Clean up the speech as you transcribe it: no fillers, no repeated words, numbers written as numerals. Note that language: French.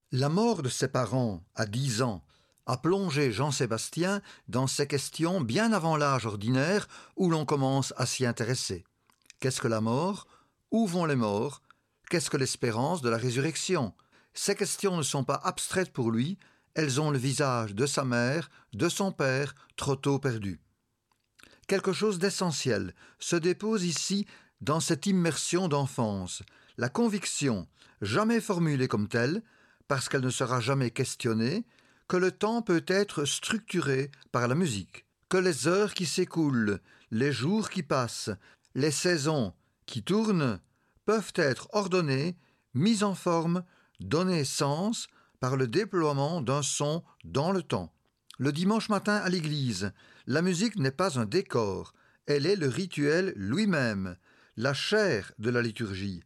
La mort de ses parents, à 10 ans, a plongé Jean-Sébastien dans ces questions bien avant l'âge ordinaire où l'on commence à s'y intéresser. Qu'est-ce que la mort? Où vont les morts? Qu'est-ce que l'espérance de la résurrection? Ces questions ne sont pas abstraites pour lui, elles ont le visage de sa mère, de son père, trop tôt perdu. Quelque chose d'essentiel se dépose ici dans cette immersion d'enfance, la conviction, jamais formulée comme telle, parce qu'elle ne sera jamais questionnée, que le temps peut être structuré par la musique, que les heures qui s'écoulent, les jours qui passent, les saisons qui tournent, peuvent être ordonnées, mises en forme, données sens par le déploiement d'un son dans le temps. Le dimanche matin à l'église, la musique n'est pas un décor, elle est le rituel lui-même, la chair de la liturgie,